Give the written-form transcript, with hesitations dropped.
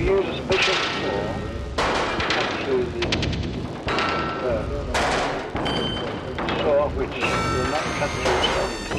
use a special saw to cut through the saw which will not cut through solid